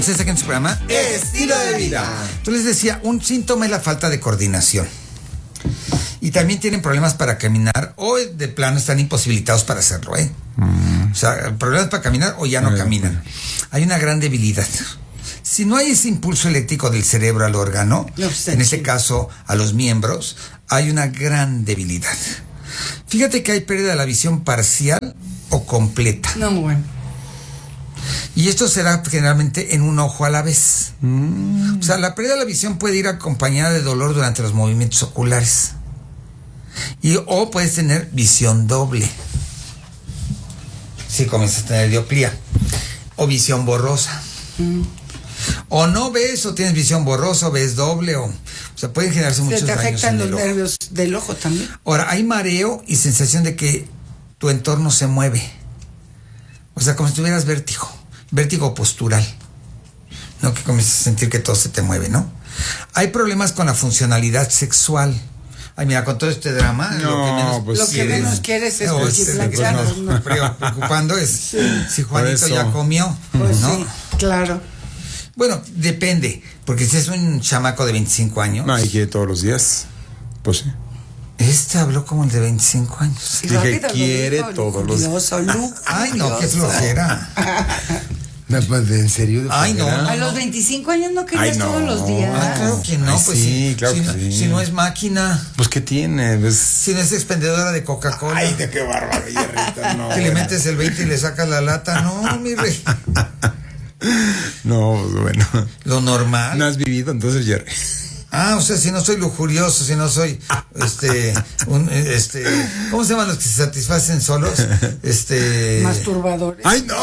Aquí en su programa Estilo de Vida. Yo les decía, un síntoma es la falta de coordinación. Y también tienen problemas para caminar o de plano están imposibilitados para hacerlo, ¿eh? O sea, problemas para caminar o ya no caminan. Hay una gran debilidad. Si no hay ese impulso eléctrico del cerebro al órgano, en este caso a los miembros, hay una gran debilidad. Fíjate que hay pérdida de la visión parcial o completa. No, bueno. Y esto se da generalmente en un ojo a la vez. O sea, la pérdida de la visión puede ir acompañada de dolor durante los movimientos oculares. O puedes tener visión doble. Si comienzas a tener dioptría. O visión borrosa. O no ves, o tienes visión borrosa, o ves doble, o sea, pueden generarse muchos daños. Se te afectan los ojo. nervios del ojo también. Ahora, hay mareo y sensación de que tu entorno se mueve. O sea, como si tuvieras vértigo postural, ¿no? Que comienzas a sentir que todo se te mueve, ¿no? Hay problemas con la funcionalidad sexual. Ay, mira, con todo este drama, lo que menos quieres es preocupando es si Juanito ya comió, pues ¿no? Sí, claro. Bueno, depende, porque si es un chamaco de 25 años... No, y quiere todos los días, pues sí. Habló como el de 25 años. Dije, quiere todos los días. Ay, no, qué flojera. ¿En serio? Ay, no. A los 25 años no querías todos los días. Ah, claro que no. Ay, pues sí, claro que sí. Si no es máquina. Pues, ¿qué tiene? Pues... Si no es expendedora de Coca-Cola. Ay, de qué bárbaro, Jerrita, no. Que le metes el 20 y le sacas la lata. No, mi rey. No, bueno. Lo normal. No has vivido, entonces, Jerry. O sea, si no soy lujurioso, si no soy, ¿cómo se llaman los que se satisfacen solos? Masturbadores. ¡Ay, no!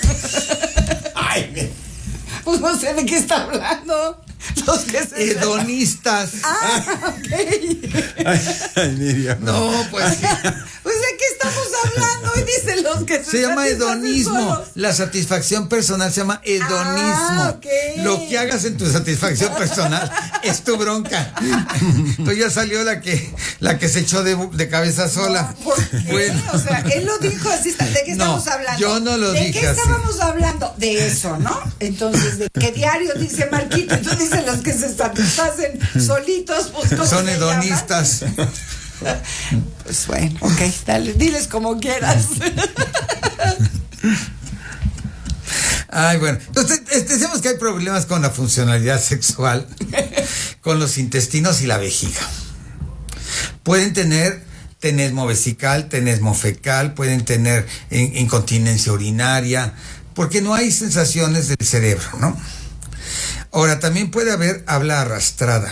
¡Ay, pues no sé de qué está hablando. Los que se... Hedonistas. Ok. Ay, Miriam. No, pues sí. Pues de qué estamos hablando y dicen los que se llama hedonismo. Solos. La satisfacción personal se llama hedonismo. Okay. Lo que hagas en tu satisfacción personal es tu bronca. Entonces ya salió la que se echó de cabeza sola. ¿Por qué? Bueno. O sea, él lo dijo así. ¿De qué estamos hablando? Yo no lo dije así. ¿De qué estábamos hablando? De eso, ¿no? Entonces, ¿de qué diario dice Marquito? Entonces dicen los que se satisfacen solitos, pues ¿cómo son se hedonistas. Pues bueno, ok, dale, diles como quieras. Ay, bueno. Entonces, decimos que hay problemas con la funcionalidad sexual, con los intestinos y la vejiga. Pueden tener tenesmo vesical, tenesmo fecal, pueden tener incontinencia urinaria, porque no hay sensaciones del cerebro, ¿no? Ahora, también puede haber habla arrastrada.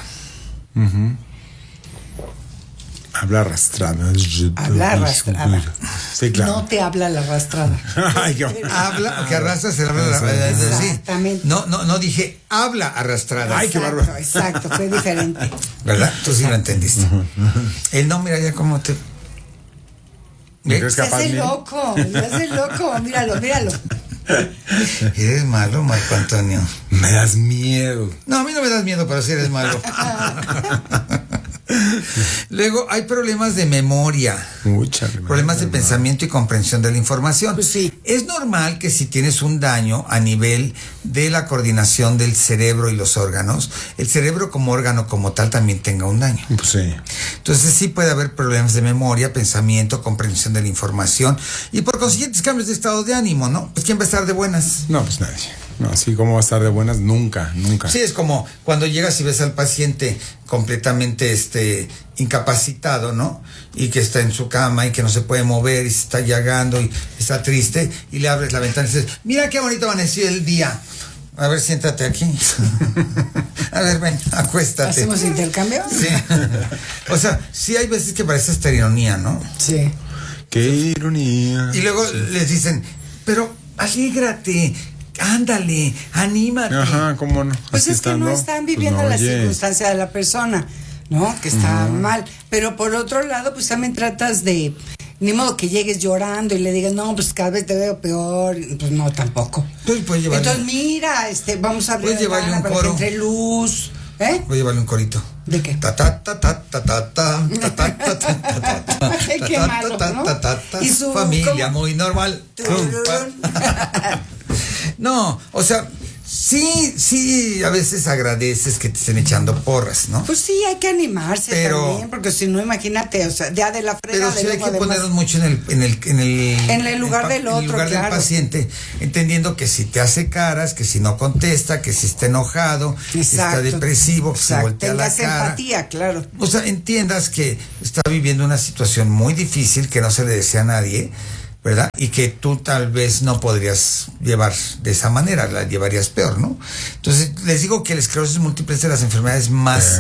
Habla arrastrada. Habla arrastrada. Sí, claro. No te habla la arrastrada. Ay, Habla, que arrastra, se habla. Exactamente. No dije habla arrastrada. Ay, qué bárbaro. Exacto, fue diferente. ¿Verdad? Tú sí lo entendiste. Él no, mira ya cómo te... ¿Ves? Se hace loco, míralo. Eres malo, Marco Antonio. Me das miedo. No, a mí no me das miedo, pero sí eres malo. Luego hay problemas de memoria, problemas de pensamiento y comprensión de la información. Pues sí. Es normal que si tienes un daño a nivel de la coordinación del cerebro y los órganos, el cerebro como órgano como tal también tenga un daño. Pues sí. Entonces sí puede haber problemas de memoria, pensamiento, comprensión de la información y por consiguiente cambios de estado de ánimo, ¿no? Pues ¿quién va a estar de buenas? No, pues nadie. No, así como va a estar de buenas, nunca. Sí, es como cuando llegas y ves al paciente completamente incapacitado, ¿no? Y que está en su cama y que no se puede mover y se está llagando y está triste y le abres la ventana y dices, mira qué bonito amaneció el día. A ver, siéntate aquí. A ver, ven, acuéstate. ¿Hacemos intercambio? Sí. O sea, sí hay veces que parece esta ironía, ¿no? Sí. Qué ironía. Y luego les dicen, pero alégrate, ándale, anímate. Ajá, ¿cómo no? Pues es que no están viviendo la circunstancia de la persona, ¿no? Que está mal. Pero por otro lado, pues también tratas de... Ni modo que llegues llorando y le digas, no, pues cada vez te veo peor. Pues no, tampoco. Puedes llevarle, entonces, mira, vamos a abrir llevarle un para coro. que entre luz. Voy a llevarle un corito. ¿De qué? Ta ta ta ta ta ta ta ta ta ta ta ta. Qué malo, ¿no? Y su familia muy normal. No, o sea, Sí, a veces agradeces que te estén echando porras, ¿no? Pues sí, hay que animarse también, porque si no, imagínate, o sea, ya de la fregada. Pero sí hay que ponernos mucho en el lugar del otro, en el lugar claro, del paciente, entendiendo que si te hace caras, que si no contesta, que si está enojado, que está depresivo, que se voltea la cara. Tengas empatía, claro. O sea, entiendas que está viviendo una situación muy difícil que no se le desea a nadie, ¿verdad? Y que tú tal vez no podrías llevar de esa manera, la llevarías peor, ¿no? Entonces, les digo que la esclerosis múltiple es de las enfermedades más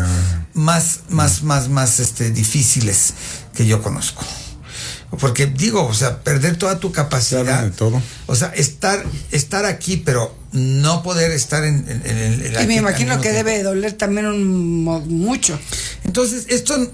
difíciles que yo conozco. Porque digo, o sea, perder toda tu capacidad, de todo. O sea, estar aquí, pero no poder estar en y me imagino que debe doler también mucho. Entonces,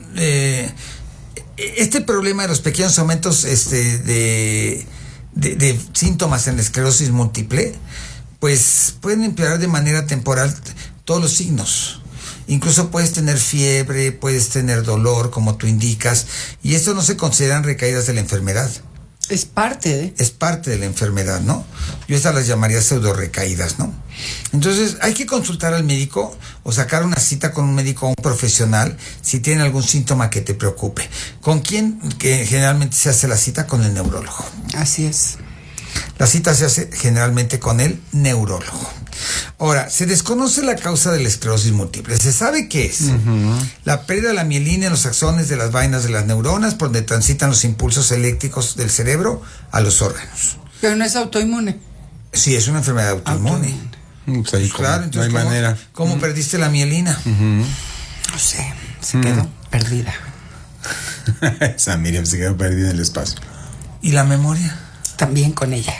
este problema de los pequeños aumentos de síntomas en la esclerosis múltiple, pues pueden empeorar de manera temporal todos los signos. Incluso puedes tener fiebre, puedes tener dolor, como tú indicas, y esto no se consideran recaídas de la enfermedad. Es parte de la enfermedad, ¿no? Yo estas las llamaría pseudo recaídas, ¿no? Entonces hay que consultar al médico o sacar una cita con un médico o un profesional si tiene algún síntoma que te preocupe. ¿Con quién? Que generalmente se hace la cita con el neurólogo. Así es. La cita se hace generalmente con el neurólogo. Ahora, se desconoce la causa de la esclerosis múltiple. Se sabe qué es. La pérdida de la mielina en los axones de las vainas de las neuronas, por donde transitan los impulsos eléctricos del cerebro a los órganos. Pero no es autoinmune. Sí, es una enfermedad autoinmune. Pues ahí claro, entonces, no hay manera. ¿Cómo perdiste la mielina? No sé, se quedó perdida. Esa Miriam se quedó perdida en el espacio. ¿Y la memoria? También con ella.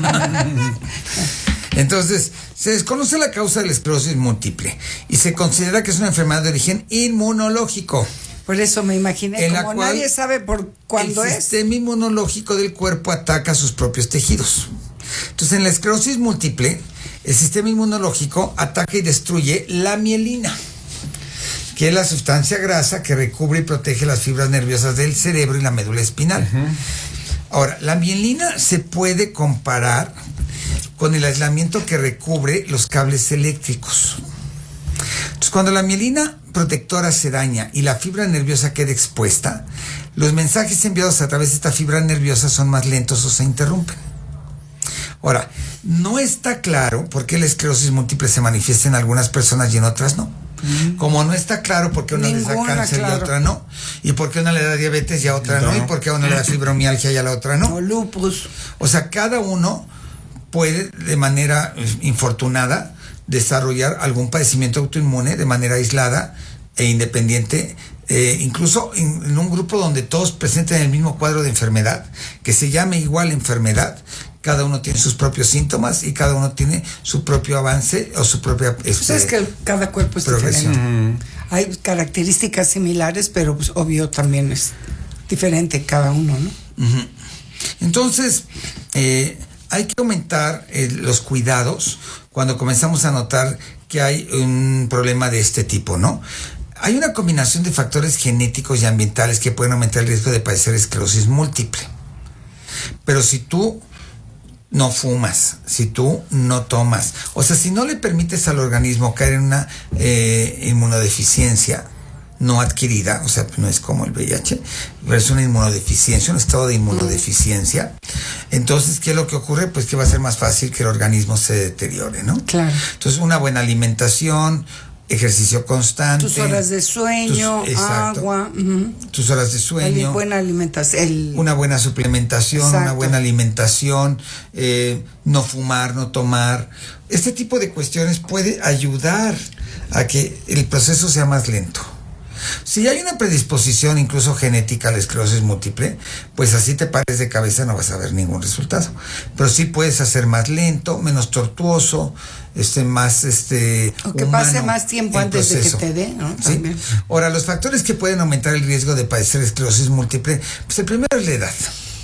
Entonces, se desconoce la causa de la esclerosis múltiple y se considera que es una enfermedad de origen inmunológico. Por eso me imaginé, en como la cual nadie sabe por cuándo es. El sistema inmunológico del cuerpo ataca sus propios tejidos. Entonces, en la esclerosis múltiple, el sistema inmunológico ataca y destruye la mielina, que es la sustancia grasa que recubre y protege las fibras nerviosas del cerebro y la médula espinal. Ahora, la mielina se puede comparar con el aislamiento que recubre los cables eléctricos. Entonces, cuando la mielina protectora se daña y la fibra nerviosa queda expuesta, los mensajes enviados a través de esta fibra nerviosa son más lentos o se interrumpen. Ahora, no está claro por qué la esclerosis múltiple se manifiesta en algunas personas y en otras no. Como no está claro por qué a una les da cáncer y a otra no, y por qué a una le da diabetes y a otra no, y por qué a una le da fibromialgia y a la otra no. O lupus. O sea, cada uno puede de manera infortunada desarrollar algún padecimiento autoinmune de manera aislada e independiente, incluso en un grupo donde todos presenten el mismo cuadro de enfermedad, que se llame igual enfermedad. Cada uno tiene sus propios síntomas y cada uno tiene su propio avance o su propia pues es que cada cuerpo es diferente. Hay características similares, pero pues obvio también es diferente cada uno, ¿no? Entonces, hay que aumentar los cuidados cuando comenzamos a notar que hay un problema de este tipo, ¿no? Hay una combinación de factores genéticos y ambientales que pueden aumentar el riesgo de padecer esclerosis múltiple. Pero si tú no fumas, si tú no tomas, o sea, si no le permites al organismo caer en una inmunodeficiencia no adquirida, o sea, no es como el VIH, pero es una inmunodeficiencia, un estado de inmunodeficiencia. Entonces, ¿qué es lo que ocurre? Pues que va a ser más fácil que el organismo se deteriore, ¿no? Claro. Entonces, una buena alimentación, ejercicio constante. Tus horas de sueño, agua. Tus horas de sueño. Buena alimentación. Una buena suplementación, exacto. Una buena alimentación, no fumar, no tomar. Este tipo de cuestiones puede ayudar a que el proceso sea más lento. Si hay una predisposición incluso genética a la esclerosis múltiple, pues así te pares de cabeza no vas a ver ningún resultado. Pero sí puedes hacer más lento, menos tortuoso, más o que pase más tiempo antes de que te dé, ¿no? ¿Sí? Ahora, los factores que pueden aumentar el riesgo de padecer esclerosis múltiple, pues el primero es la edad.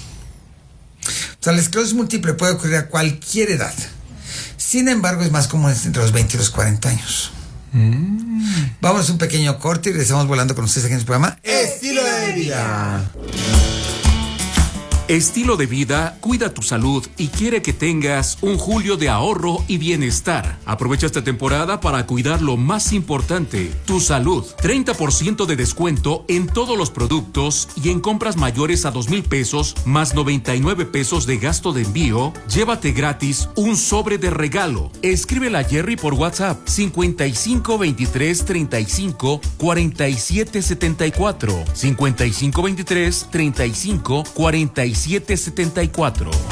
O sea, la esclerosis múltiple puede ocurrir a cualquier edad. Sin embargo, es más común entre los 20 y los 40 años. Vamos a un pequeño corte y regresamos volando con ustedes aquí en el programa Estilo de Vida. Estilo de vida cuida tu salud y quiere que tengas un julio de ahorro y bienestar. Aprovecha esta temporada para cuidar lo más importante, tu salud. 30% de descuento en todos los productos y en compras mayores a 2,000 pesos más 99 pesos de gasto de envío, llévate gratis un sobre de regalo. Escríbele a Jerry por WhatsApp 55 23 35 47 74 55 23 35 47 74.